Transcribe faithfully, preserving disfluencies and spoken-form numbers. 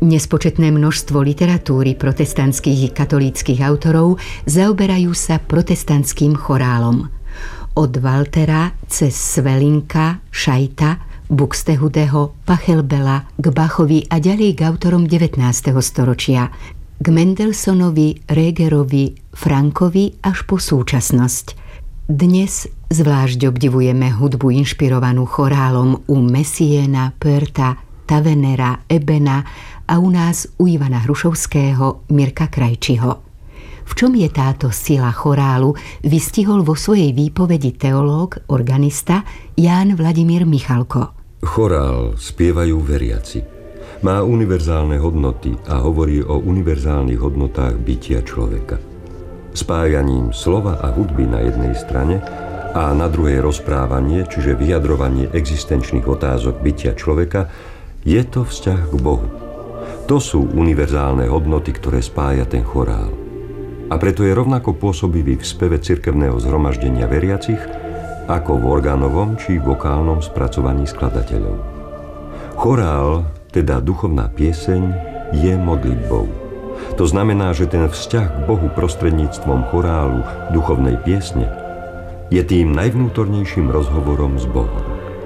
Nespočetné množstvo literatúry protestantských i katolíckych autorov zaoberajú sa protestantským chorálom. Od Waltera cez Swelinka, Scheitta, Buxtehudeho, Pachelbela k Bachovi a ďalej k autorom devätnásteho storočia, k Mendelssohnovi, Regerovi, Frankovi až po súčasnosť. Dnes zvlášť obdivujeme hudbu inšpirovanú chorálom u Messiena, Pörta, Tavenera, Ebena a u nás u Ivana Hrušovského, Mirka Krajčiho. V čom je táto sila chorálu, vystihol vo svojej výpovedi teológ, organista Ján Vladimír Michalko. Chorál spievajú veriaci. Má univerzálne hodnoty a hovorí o univerzálnych hodnotách bytia človeka. Spájaním slova a hudby na jednej strane a na druhej rozprávanie, čiže vyjadrovanie existenčných otázok bytia človeka, je to vzťah k Bohu. To sú univerzálne hodnoty, ktoré spája ten chorál. A preto je rovnako pôsobivý v speve cirkevného zhromaždenia veriacich, ako v orgánovom či vokálnom spracovaní skladateľov. Chorál, teda duchovná pieseň, je modlitbou. To znamená, že ten vzťah k Bohu prostredníctvom chorálu duchovnej piesne je tým najvnútornejším rozhovorom s Bohom.